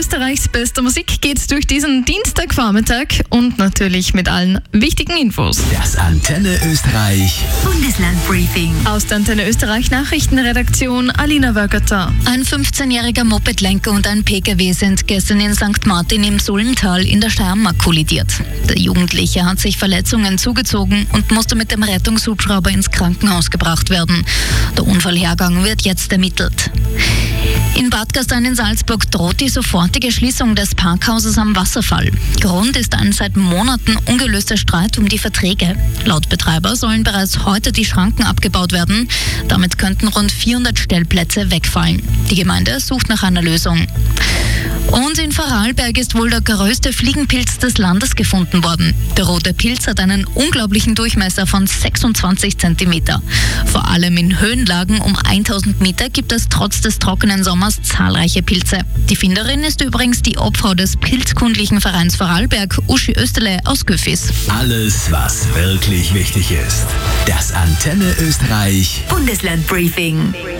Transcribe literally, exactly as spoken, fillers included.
Österreichs bester Musik geht's durch diesen Dienstagvormittag und natürlich mit allen wichtigen Infos. Das Antenne Österreich Bundeslandbriefing. Aus der Antenne Österreich Nachrichtenredaktion Alina Wörgerter. Ein fünfzehnjähriger Mopedlenker und ein P K W sind gestern in Sankt Martin im Sullental in der Steiermark kollidiert. Der Jugendliche hat sich Verletzungen zugezogen und musste mit dem Rettungshubschrauber ins Krankenhaus gebracht werden. Der Unfallhergang wird jetzt ermittelt. In Bad Gastein in Salzburg droht die sofortige Schließung des Parkhauses am Wasserfall. Grund ist ein seit Monaten ungelöster Streit um die Verträge. Laut Betreiber sollen bereits heute die Schranken abgebaut werden. Damit könnten rund vierhundert Stellplätze wegfallen. Die Gemeinde sucht nach einer Lösung. Und in Vorarlberg ist wohl der größte Fliegenpilz des Landes gefunden worden. Der rote Pilz hat einen unglaublichen Durchmesser von sechsundzwanzig Zentimeter. Vor allem in Höhenlagen um tausend Meter gibt es trotz des trockenen Sommers zahlreiche Pilze. Die Finderin ist übrigens die Obfrau des Pilzkundlichen Vereins Vorarlberg, Uschi Österle aus Göffis. Alles, was wirklich wichtig ist. Das Antenne Österreich Bundeslandbriefing.